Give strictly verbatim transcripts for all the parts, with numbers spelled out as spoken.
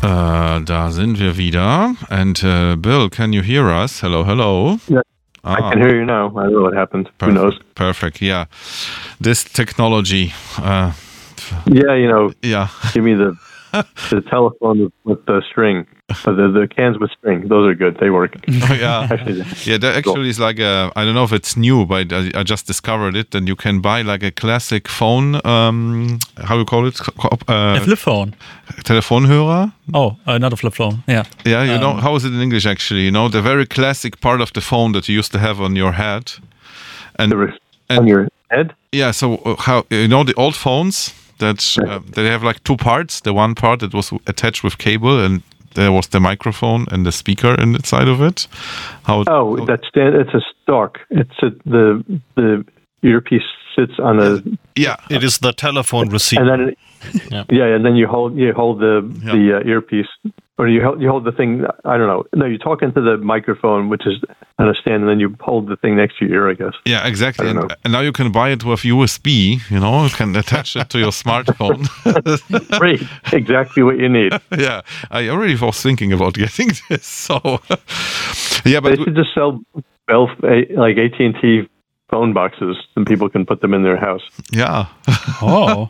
Äh, da sind wir wieder. And uh, Bill, can you hear us? Hello, hello. Yeah, ah, I can hear you now. I don't know what happened. Perfect, Who knows? Perfect, yeah. This technology. Uh, yeah, you know, yeah. Give me the the telephone with, with the string. Uh, the, the cans with string. Those are good. They work. Oh, yeah. actually, yeah, that actually is like a, I don't know if it's new, but I, I just discovered it. And you can buy like a classic phone, um, how do you call it? Uh, a flip phone. Telefonhörer? Oh, uh, not a flip phone. Yeah. Yeah, you um, know, how is it in English actually? You know, the very classic part of the phone that you used to have on your head. And, and on your head? Yeah, so how, you know, the old phones that uh, they have like two parts. The one part that was attached with cable, and there was the microphone and the speaker inside of it. How? Oh, how, that's it's a stock. It's a, the the earpiece sits on a. Yeah, it is the telephone receiver. And then, it, yeah. yeah, and then you hold you hold the yeah. the uh, earpiece, or you hold you hold the thing. I don't know. No, you talk into the microphone, which is on a stand, and then you hold the thing next to your ear, I guess. Yeah, exactly. And, and now you can buy it with U S B. You know, you can attach it to your smartphone. Great, exactly what you need. Yeah, I already was thinking about getting this. So, yeah, but they should just sell, sell like A T and T phone boxes, and people can put them in their house. Yeah. Oh.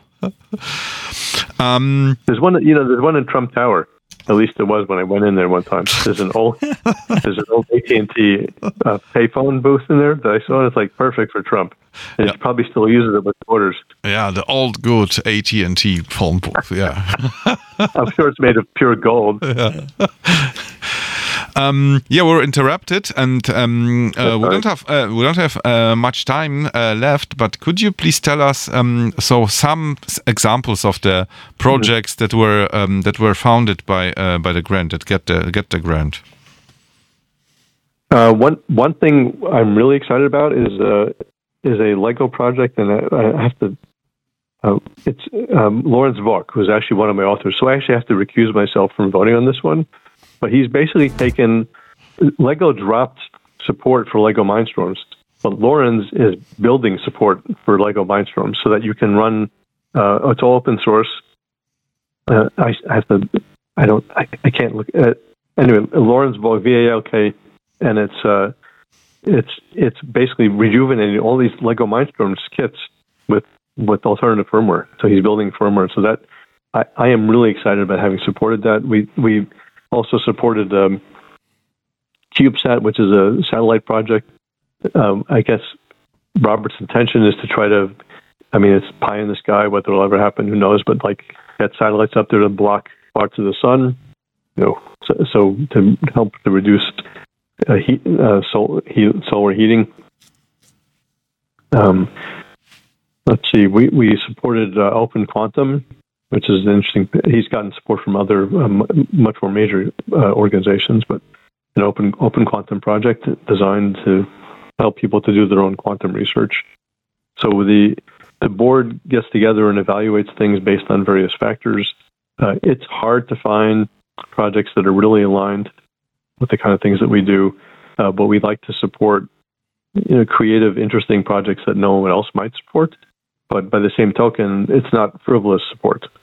um, there's one, you know, there's one in Trump Tower. At least there was when I went in there one time. There's an old, there's an old A T and T uh, payphone booth in there that I saw. And it's like perfect for Trump. And yeah. He probably still uses it with orders. Yeah, the old good A T and T phone booth. Yeah. I'm sure it's made of pure gold. Yeah. Um, yeah, we're interrupted, and um, uh, we don't have uh, we don't have uh, much time uh, left. But could you please tell us um, so some examples of the projects mm-hmm. that were um, that were founded by uh, by the grant that get the get the grant? Uh, one one thing I'm really excited about is uh, is a Lego project, and I, I have to. Uh, it's um, Lawrence Vaughk, who's actually one of my authors. So I actually have to recuse myself from voting on this one. But he's basically taken, Lego dropped support for Lego Mindstorms, but Lawrence is building support for Lego Mindstorms so that you can run, uh, it's all open source. Uh, I, I have to, I don't, I, I can't look at, anyway, Lawrence Vaughk, V A L K, and it's, uh, it's, it's basically rejuvenating all these Lego Mindstorms kits with, with alternative firmware. So he's building firmware. So that, I, I am really excited about having supported that. We, we, also supported um, CubeSat, which is a satellite project. Um, I guess Robert's intention is to try to, I mean, it's pie in the sky, whether it'll ever happen, who knows, but like get satellites up there to block parts of the sun, you know, so, so to help to reduce uh, heat, uh, sol- heat, solar heating. Um, let's see, we, we supported uh, Open Quantum, which is interesting. He's gotten support from other um, much more major uh, organizations, but an open open quantum project designed to help people to do their own quantum research. So the the board gets together and evaluates things based on various factors. Uh, it's hard to find projects that are really aligned with the kind of things that we do, uh, but we like to support, you know, creative, interesting projects that no one else might support. But by the same token, it's not frivolous support.